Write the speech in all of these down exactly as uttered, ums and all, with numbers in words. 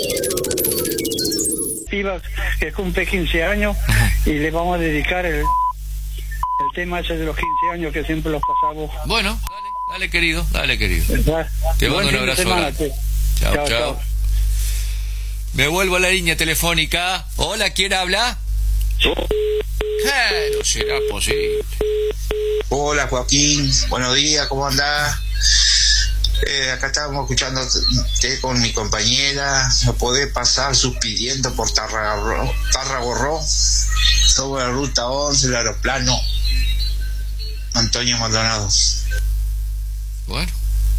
Piba que cumple quince años y le vamos a dedicar el, el tema ese de los quince años que siempre los pasamos. Bueno, dale, dale querido, dale querido. ¿Verdad? Te Buen mando un fin de abrazo semana, grande. che. Chao, Chao, chao. chao. Me vuelvo a la línea telefónica. Hola, ¿quién habla? Eh, no será posible. Hola Joaquín, buenos días, ¿cómo andás? Eh, acá estábamos escuchando con mi compañera. ¿Me podés pasar suspidiendo por Tarragorro, Tarragorro sobre la ruta once, el aeroplano? Antonio Maldonado. Bueno.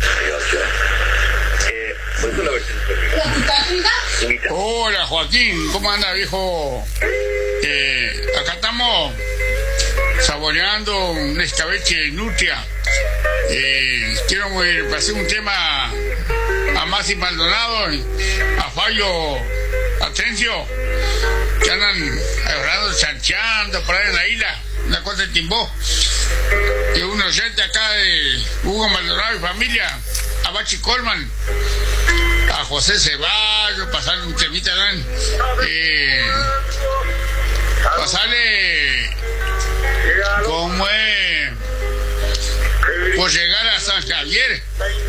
Hola Joaquín, ¿cómo anda viejo? Eh, acá estamos saboreando un escabeche de nutria. Eh, quiero eh, hacer un tema a Masi Maldonado, a Fallo Atencio, que andan agarrando, chancheando por ahí en la isla, una cosa de Timbó. Y un oyente acá de Hugo Maldonado y familia, a Bachi Colman, a José Ceballos, pasarle un temita, ¿no? eh, pasarle como es por llegar a San Javier.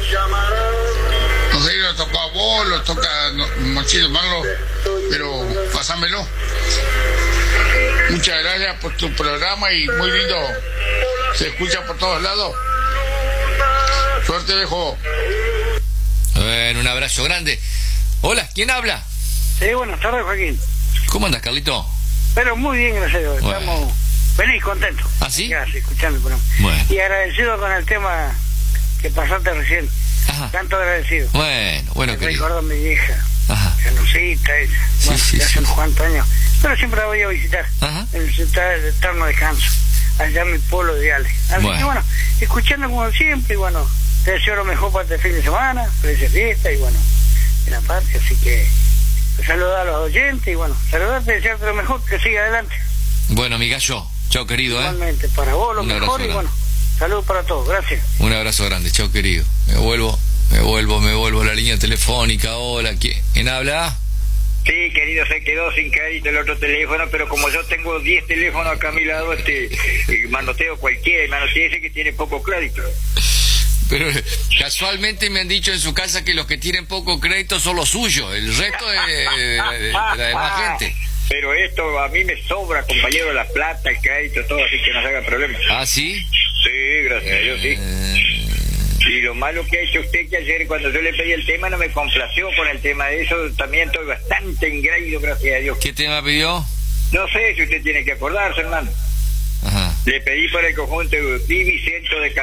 No sé si lo tocó a vos, lo toca no, Machito Malo, pero pásamelo. Muchas gracias por tu programa y muy lindo, se escucha por todos lados. Suerte, viejo. Bueno, un abrazo grande. Hola, ¿quién habla? Sí, buenas tardes, Joaquín. ¿Cómo andas, Carlito? Pero muy bien, gracias a Dios. Bueno. Estamos feliz, contentos. ¿Ah, sí? Gracias, escuchando el programa. Bueno. Y agradecido con el tema que pasaste recién. Ajá. Tanto agradecido. Bueno, bueno, Me querido. recuerdo a mi vieja, Ajá. Janusita, ella. Sí, Bueno, sí, ya hace sí. unos cuantos años. Pero siempre la voy a visitar. Ajá. En el ciudad de eterno descanso. Allá en mi pueblo de Ale. Así Bueno. que bueno, escuchando como siempre, y bueno, te deseo lo mejor para este fin de semana, felices fiesta y bueno, en la parte, así que saludar a los oyentes y bueno, saludarte, desearte lo mejor, que siga adelante. Bueno, mi gallo. Chao, querido, ¿eh? Igualmente, para vos lo Un mejor abrazo y grande. bueno, saludos para todos, gracias. Un abrazo grande. Chao, querido. Me vuelvo, me vuelvo, me vuelvo a la línea telefónica. Hola, ¿quién habla? Sí, querido, se quedó sin crédito el otro teléfono, pero como yo tengo diez teléfonos acá a mi lado, este, eh, manoteo cualquiera, manoteo ese que tiene poco crédito. Pero casualmente me han dicho en su casa que los que tienen poco crédito son los suyos, el resto es de, de- de- de la demás gente. Pero esto a mí me sobra, compañero, la plata, el crédito, todo, así que no se haga problema. ¿Ah, sí? Sí, gracias a Dios, sí. Eh, Y lo malo que ha hecho usted, que ayer cuando yo le pedí el tema no me complació con el tema de eso, también estoy bastante engreído, gracias a Dios. ¿Qué tema pidió? No sé si usted tiene que acordarse, hermano. Ajá. Le pedí para el conjunto de Vicento de